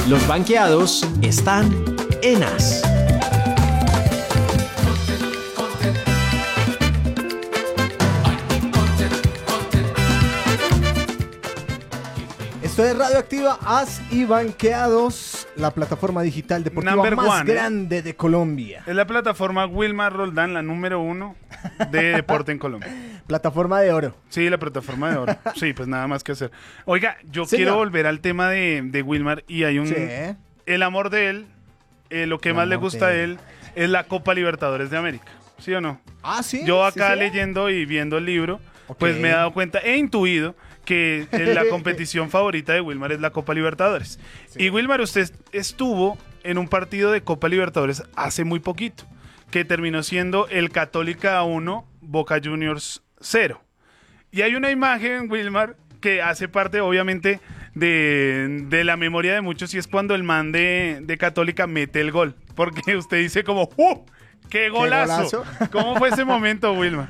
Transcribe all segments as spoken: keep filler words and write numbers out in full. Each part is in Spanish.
Los banqueados están en As. Esto es Radioactiva, As y Banqueados, la plataforma digital deportiva Number más one, grande de Colombia. Es la plataforma Wilmar Roldán, la número uno de deporte en Colombia. Plataforma de oro. Sí, la plataforma de oro. Sí, pues nada más que hacer. Oiga, yo Señor. quiero volver al tema de, de Wilmar y hay un... Sí. El amor de él, eh, lo que El más le amor gusta de de él. él es la Copa Libertadores de América. ¿Sí o no? Ah, sí. Yo ¿Sí acá será? leyendo y viendo el libro, Ok. pues me he dado cuenta, he intuido que eh, la competición favorita de Wilmar es la Copa Libertadores. Sí. Y Wilmar, usted estuvo en un partido de Copa Libertadores hace muy poquito, que terminó siendo el Católica uno, Boca Juniors cero. Y hay una imagen, Wilmar, que hace parte obviamente de, de la memoria de muchos, y es cuando el man de, de Católica mete el gol. Porque usted dice como, ¡uh! ¡Qué golazo! golazo! ¿Cómo fue ese momento, Wilmar?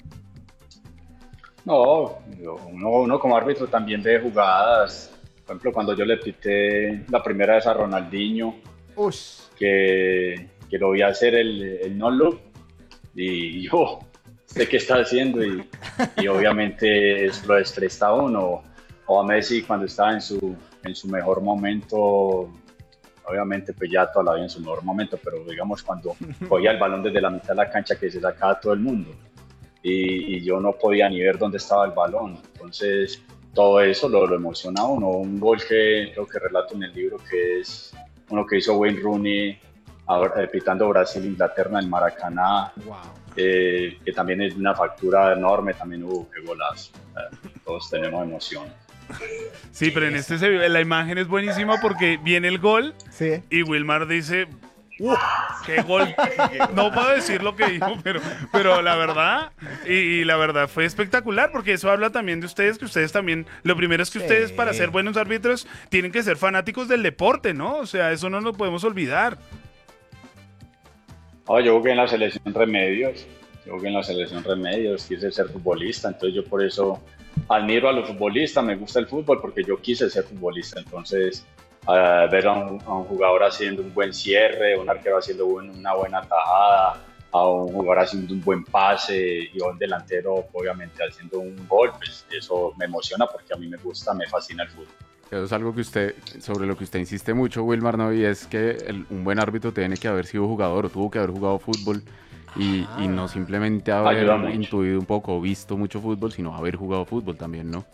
No, yo- uno, uno como árbitro también ve jugadas. Por ejemplo, cuando yo le pité la primera vez a Ronaldinho, Ush. que, que lo vi hacer el, el no-look, y yo, ¿usted qué está haciendo? Y, y obviamente eso lo estresa a uno. O a Messi cuando estaba en su, en su mejor momento, obviamente pues ya toda la vida en su mejor momento, pero digamos cuando cogía el balón desde la mitad de la cancha que se sacaba todo el mundo. Y, y yo no podía ni ver dónde estaba el balón. Entonces, todo eso lo, lo emociona a uno. Un gol que creo que relato en el libro, que es uno que hizo Wayne Rooney ahora, eh, pitando Brasil-Inglaterra en el Maracaná, Wow. eh, que también es una factura enorme, también hubo, qué golazo. Eh, todos tenemos emoción. Sí, pero en este se ve- la imagen es buenísima porque viene el gol Sí. y Wilmar dice, ¡uh! ¡Qué gol! No puedo decir lo que dijo, pero, pero la verdad, y, y la verdad fue espectacular, porque eso habla también de ustedes, que ustedes también, lo primero es que Sí. ustedes para ser buenos árbitros tienen que ser fanáticos del deporte, ¿no? O sea, eso no lo podemos olvidar. Oh, yo jugué en la selección Remedios, yo jugué en la selección Remedios, quise ser futbolista, entonces yo por eso admiro a los futbolistas, me gusta el fútbol porque yo quise ser futbolista, entonces uh, ver a un, a un jugador haciendo un buen cierre, un arquero haciendo buen, una buena tajada, a un jugador haciendo un buen pase y a un delantero obviamente haciendo un gol, pues eso me emociona porque a mí me gusta, me fascina el fútbol. Eso es algo que usted, sobre lo que usted insiste mucho, Wilmar, ¿no? Y es que el- un buen árbitro tiene que haber sido jugador o tuvo que haber jugado fútbol y, y no simplemente haber Ayuda mucho. intuido un poco o visto mucho fútbol, sino haber jugado fútbol también, ¿no?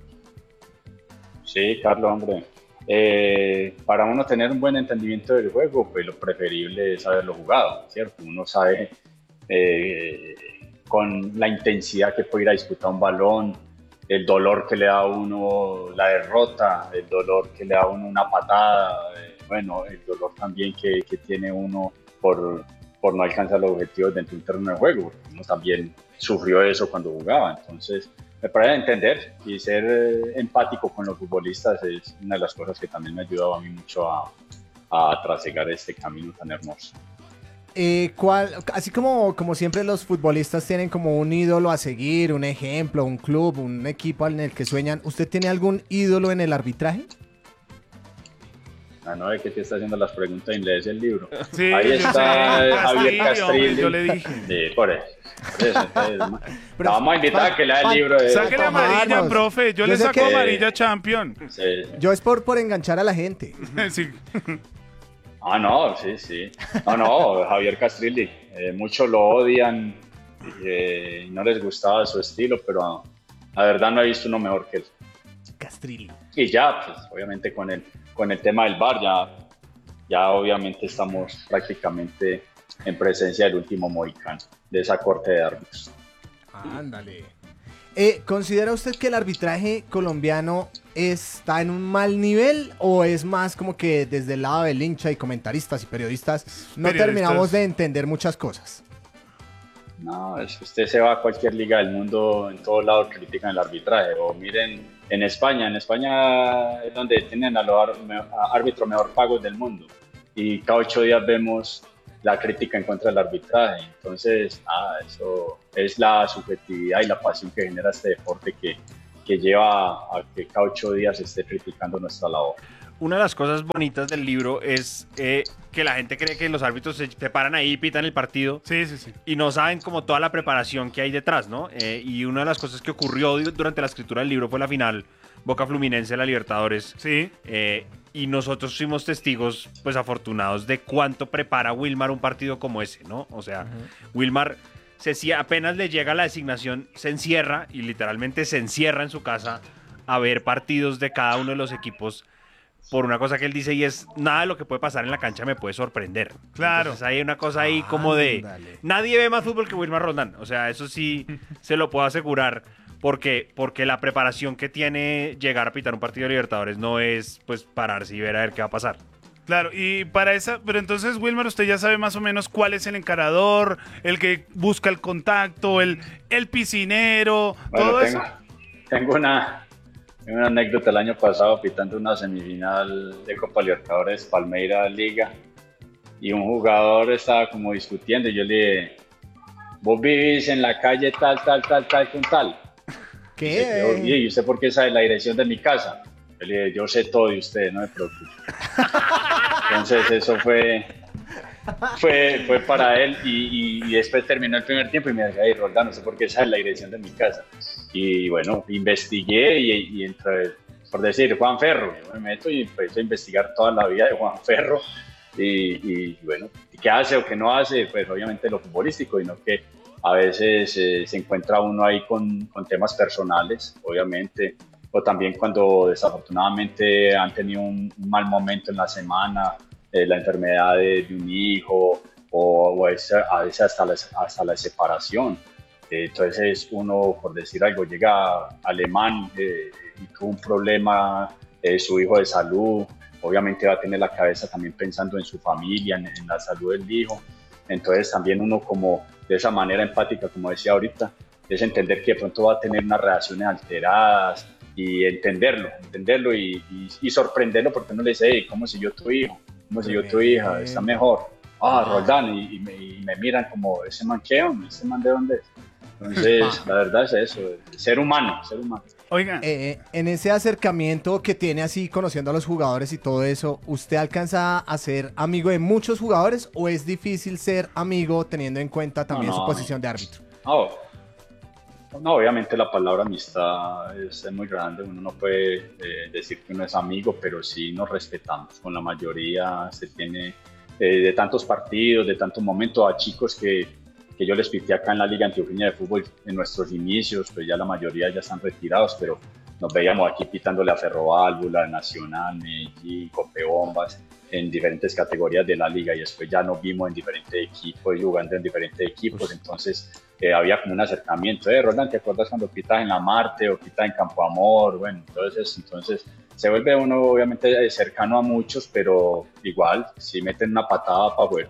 Sí, Carlos, hombre. Eh, para uno tener un buen entendimiento del juego, pues lo preferible es haberlo jugado, ¿cierto? Uno sabe eh, con la intensidad que puede ir a disputar un balón, el dolor que le da a uno la derrota, el dolor que le da a uno una patada, eh, bueno, el dolor también que, que tiene uno por, por no alcanzar los objetivos dentro de un terreno de juego, porque uno también sufrió eso cuando jugaba, entonces me parece entender y ser eh, empático con los futbolistas es una de las cosas que también me ha ayudado a mí mucho a, a trasegar este camino tan hermoso. Eh, ¿cuál, así como, como siempre los futbolistas tienen como un ídolo a seguir, un ejemplo, un club, un equipo en el que sueñan, ¿usted tiene algún ídolo en el arbitraje? Ah, no, es que te está haciendo las preguntas y lees el libro. Sí, Ahí yo está sé, Javier Castrillo, Castrilli. yo le dije. Sí, por eso. Por eso, entonces, ma- Pero- la vamos a invitar a que lea el pa- libro. De, Sáquele amarilla, tomarnos. profe. Yo, Yo le sé saco que- amarilla Champion. Sí. Yo es por, por enganchar a la gente. Sí. Ah, no, sí, sí. No, no, Javier Castrilli. Eh, muchos lo odian y eh, no les gustaba su estilo, pero la verdad no he visto uno mejor que él. Castrilli. Y ya, pues obviamente con el, con el tema del V A R, ya, ya obviamente estamos prácticamente en presencia del último mohicano, de esa corte de árbitros. Ándale. Eh, ¿Considera usted que el arbitraje colombiano está en un mal nivel o es más como que desde el lado del hincha y comentaristas y periodistas no Periodistas. terminamos de entender muchas cosas? No, es que usted se va a cualquier liga del mundo, en todos lados critican el arbitraje. O miren, en España, en España es donde tienen a los ar- a árbitros mejor pagos del mundo. Y cada ocho días vemos la crítica en contra del arbitraje. Entonces, ah, eso es la subjetividad y la pasión que genera este deporte que, que lleva a que cada ocho días se esté criticando nuestra labor. una de las cosas bonitas del libro es eh, que la gente cree que los árbitros se, se paran ahí y pitan el partido. Sí, sí, sí. Y no saben como toda la preparación que hay detrás, ¿no? Eh, y una de las cosas que ocurrió durante la escritura del libro fue la final Boca Fluminense de la Libertadores. Sí. Eh, y nosotros fuimos testigos, pues afortunados, de cuánto prepara Wilmar un partido como ese, ¿no? O sea, uh-huh. Wilmar, se, si apenas le llega la designación, se encierra y literalmente se encierra en su casa a ver partidos de cada uno de los equipos por una cosa que él dice y es, nada de lo que puede pasar en la cancha me puede sorprender. Claro. Entonces hay una cosa ahí como de, Ándale. nadie ve más fútbol que Wilmar Roldán. O sea, eso sí se lo puedo asegurar. Porque, porque la preparación que tiene llegar a pitar un partido de Libertadores no es pues pararse y ver a ver qué va a pasar. Claro, y para esa, pero entonces, Wilmar, usted ya sabe más o menos cuál es el encarador, el que busca el contacto, el, el piscinero, bueno, todo tengo, eso. Tengo una, tengo una anécdota el año pasado pitando una semifinal de Copa Libertadores, Palmeiras Liga, y un jugador estaba como discutiendo y yo le dije, vos vivís en la calle tal, tal, tal, tal, con tal. ¿Qué? Y, ¿Y usted por qué sabe la dirección de mi casa? Yo le dije, yo sé todo de usted, no me preocupe. Entonces eso fue, fue, fue para él y, y, y después terminó el primer tiempo y me decía, hey, Roldán, no sé por qué sabe la dirección de mi casa. Y bueno, investigué y, y entre, por decir, Juan Ferro, yo me meto y empecé a investigar toda la vida de Juan Ferro y, y bueno, ¿qué hace o qué no hace? Pues obviamente lo futbolístico, sino que a veces eh, se encuentra uno ahí con, con temas personales, obviamente, o también cuando desafortunadamente han tenido un, un mal momento en la semana, eh, la enfermedad de, de un hijo, o, o a veces, a veces hasta, la, hasta la separación. Eh, entonces uno, por decir algo, llega alemán eh, y tuvo un problema, eh, su hijo de salud, obviamente va a tener la cabeza también pensando en su familia, en, en la salud del hijo. Entonces también uno como de esa manera empática, como decía ahorita, es entender que de pronto va a tener unas reacciones alteradas y entenderlo, entenderlo y, y, y sorprenderlo porque uno le dice, hey, ¿cómo siguió tu hijo? ¿Cómo siguió tu hija? ¿Está mejor? Ah, Roldán, y, y, me, y me miran como, ¿ese man qué? ¿Ese man de dónde es? Entonces, la verdad es eso, ser humano, ser humano. Oiga, Eh, en ese acercamiento que tiene así, conociendo a los jugadores y todo eso, ¿usted alcanza a ser amigo de muchos jugadores o es difícil ser amigo teniendo en cuenta también No, no, su posición de árbitro? No, no, obviamente la palabra amistad es, es muy grande, uno no puede eh, decir que uno es amigo, pero sí nos respetamos, con la mayoría se tiene eh, de tantos partidos, de tantos momentos, a chicos que, que yo les pité acá en la Liga Antioqueña de Fútbol en nuestros inicios, pues ya la mayoría ya están retirados, pero nos veíamos aquí pitándole a Ferroválvula, Nacional, Medellín, Copebombas, en diferentes categorías de la liga y después ya nos vimos en diferentes equipos y jugando en diferentes equipos, entonces eh, había como un acercamiento, eh, Roland, ¿te acuerdas cuando pitas en la Marte o pitas en Campo Amor? Bueno, entonces, entonces se vuelve uno obviamente cercano a muchos, pero igual, si meten una patada para afuera.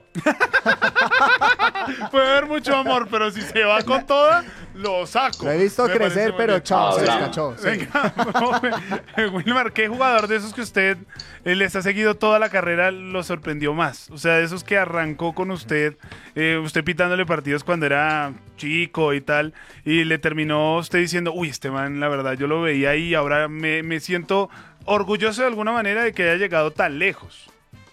puede haber mucho amor, pero si se va con toda, lo saco. Lo he visto Me crecer, parece pero muy chao, Ah, se bravo. descachó. sí. Venga, no, Wilmar, ¿qué jugador de esos que usted eh, les ha seguido toda la carrera lo sorprendió más? O sea, de esos que arrancó con usted, eh, usted pitándole partidos cuando era chico y tal, y le terminó usted diciendo, uy, este man, la verdad, yo lo veía ahí y ahora me, me siento orgulloso de alguna manera de que haya llegado tan lejos.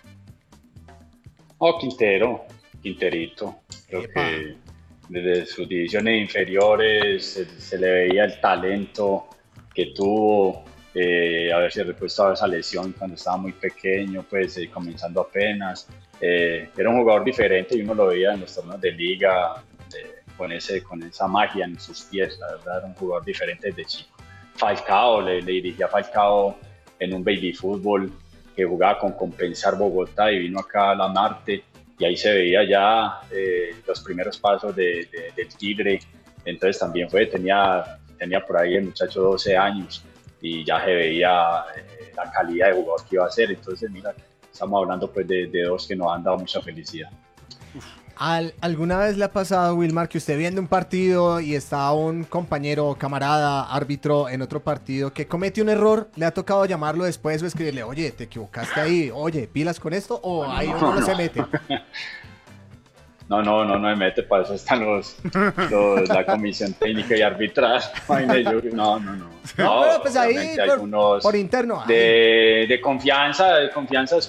Oh, Quintero, Quinterito, creo Epa. que desde sus divisiones inferiores se, se le veía el talento que tuvo, eh, haberse repuesto a esa lesión cuando estaba muy pequeño, pues eh, comenzando apenas. Eh, era un jugador diferente y uno lo veía en los torneos de liga eh, con, ese, con esa magia en sus pies, la verdad era un jugador diferente desde chico. Falcao, le, le dirigía a Falcao en un baby fútbol que jugaba con Compensar Bogotá y vino acá a la Marte y ahí se veía ya eh, los primeros pasos de, de, del Tigre, entonces también fue, tenía, tenía por ahí el muchacho doce años y ya se veía eh, la calidad de jugador que iba a ser, entonces mira, estamos hablando pues de, de dos que nos han dado mucha felicidad. ¿Al- ¿Alguna vez le ha pasado, Wilmar, que usted viendo un partido y está un compañero, camarada, árbitro en otro partido que comete un error, le ha tocado llamarlo después o escribirle, oye, te equivocaste ahí, oye, pilas con esto, o ahí uno no se mete? No, no, no, no me mete, para eso están los, los la comisión técnica y arbitraje. No, no, no. No, pero pues ahí obviamente hay por, unos por interno. ahí. de, de confianza, de confianza